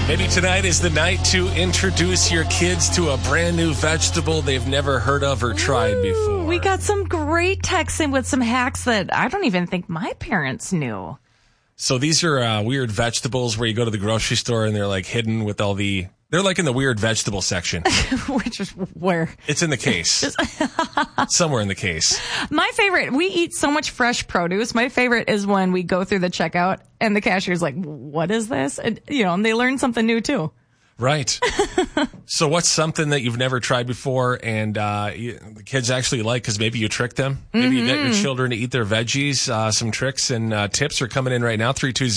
Maybe tonight is the night to introduce your kids to a brand new vegetable they've never heard of or tried before. We got some great texts in with some hacks that I don't even think my parents knew. So these are weird vegetables where you go to the grocery store and they're like hidden with all the... They're like in the weird vegetable section. Which is where? It's in the case. Somewhere in the case. My favorite, we eat so much fresh produce. My favorite is when we go through the checkout and the cashier's like, what is this? And, and they learn something new too. Right. So what's something that you've never tried before and the kids actually like because maybe you tricked them? Maybe you get your children to eat their veggies. Some tricks and tips are coming in right now,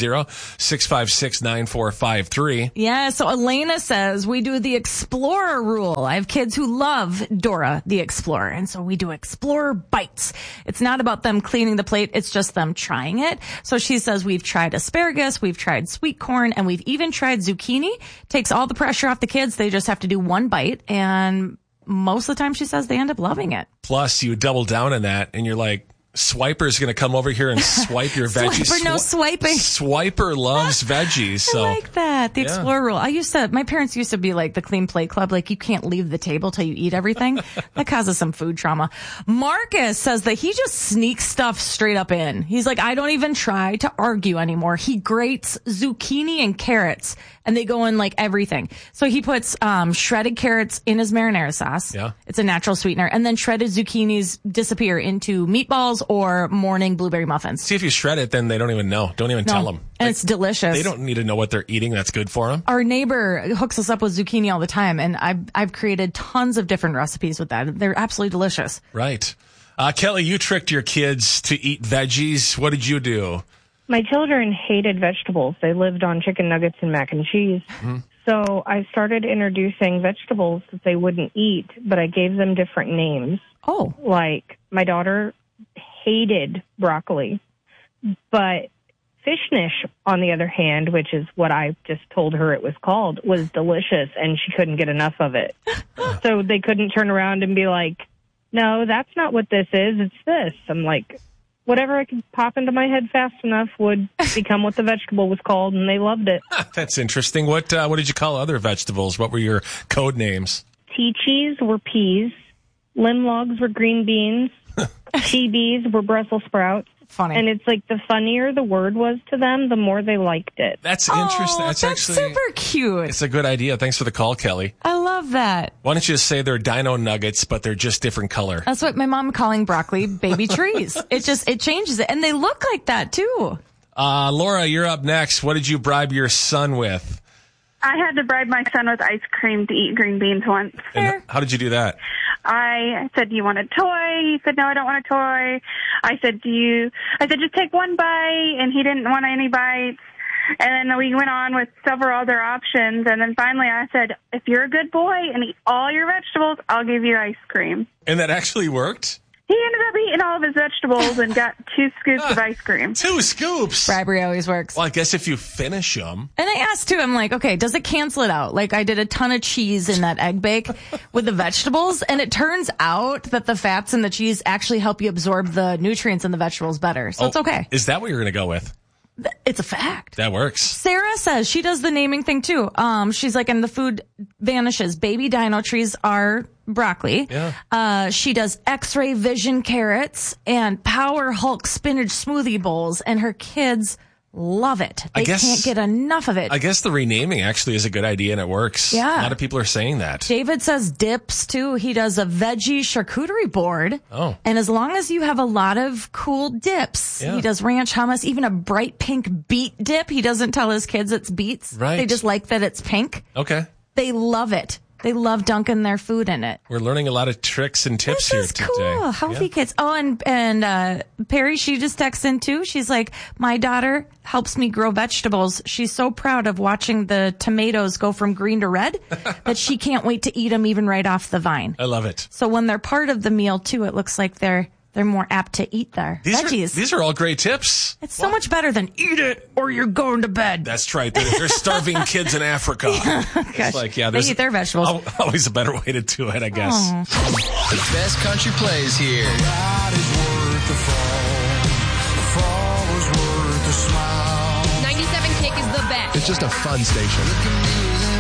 320-656-9453. Yeah, so Elena says, we do the Explorer rule. I have kids who love Dora the Explorer, and so we do Explorer bites. It's not about them cleaning the plate, it's just them trying it. So she says we've tried asparagus, we've tried sweet corn, and we've even tried zucchini. Takes all the pressure off the kids. They just have to do one bite, and most of the time she says they end up loving it. Plus, you double down on that, and you're like, Swiper's going to come over here and swipe your veggies. Swiper, no swiping. Swiper loves veggies. So. I like that. The Explorer rule. My parents used to be like the Clean Plate Club. Like you can't leave the table till you eat everything. That causes some food trauma. Marcus says that he just sneaks stuff straight up in. He's like, I don't even try to argue anymore. He grates zucchini and carrots and they go in like everything. So he puts shredded carrots in his marinara sauce. Yeah. It's a natural sweetener. And then shredded zucchinis disappear into meatballs or morning blueberry muffins. See, if you shred it, then they don't even know. Don't even tell them. And it's delicious. They don't need to know what they're eating. That's good for them. Our neighbor hooks us up with zucchini all the time, and I've created tons of different recipes with that. They're absolutely delicious. Right. Kelly, you tricked your kids to eat veggies. What did you do? My children hated vegetables. They lived on chicken nuggets and mac and cheese. Mm-hmm. So I started introducing vegetables that they wouldn't eat, but I gave them different names. Oh. Like my daughter hated broccoli, but fishnish, on the other hand, which is what I just told her it was called, was delicious, and she couldn't get enough of it. So they couldn't turn around and be like, no, that's not what this is, it's this. I'm like, whatever I could pop into my head fast enough would become what the vegetable was called, and they loved it. That's interesting. What did you call other vegetables? What were your code names? Tea cheese were peas. Limlogs were green beans. Chibis were Brussels sprouts. Funny. And it's like the funnier the word was to them, the more they liked it. That's interesting. That's actually super cute. It's a good idea. Thanks for the call, Kelly. I love that. Why don't you just say they're dino nuggets, but they're just different color? That's what my mom calling broccoli baby trees. It changes it. And they look like that too. Laura, you're up next. What did you bribe your son with? I had to bribe my son with ice cream to eat green beans once. And how did you do that? I said, do you want a toy? He said, no, I don't want a toy. I said, just take one bite. And he didn't want any bites. And then we went on with several other options. And then finally I said, if you're a good boy and eat all your vegetables, I'll give you ice cream. And that actually worked? He ended up eating all of his vegetables and got 2 scoops of ice cream. 2 scoops? Bribery always works. Well, I guess if you finish them. And I asked too, I'm like, okay, does it cancel it out? Like I did a ton of cheese in that egg bake with the vegetables, and it turns out that the fats in the cheese actually help you absorb the nutrients in the vegetables better. So it's okay. Is that what you're going to go with? It's a fact. That works. Sarah says she does the naming thing too. She's like, and the food vanishes. Baby dino trees are broccoli. Yeah. She does X-ray vision carrots and Power Hulk spinach smoothie bowls, and her kids love it. They can't get enough of it. I guess the renaming actually is a good idea and it works. Yeah. A lot of people are saying that. David says dips too. He does a veggie charcuterie board. Oh. And as long as you have a lot of cool dips, he does ranch hummus, even a bright pink beet dip. He doesn't tell his kids it's beets. Right. They just like that it's pink. Okay. They love it. They love dunking their food in it. We're learning a lot of tricks and tips here today. Cool. Healthy kids. Oh, and Perry, she just texts in too. She's like, my daughter helps me grow vegetables. She's so proud of watching the tomatoes go from green to red that she can't wait to eat them even right off the vine. I love it. So when they're part of the meal too, it looks like they're more apt to eat their veggies. These are all great tips. It's so much better than eat it or you're going to bed. That's right. They're starving kids in Africa. It's like, they eat their vegetables. Always a better way to do it, I guess. Aww. The best country plays here. The ride is worth the fall. The fall is worth the smile. 97 Kick is the best. It's just a fun station.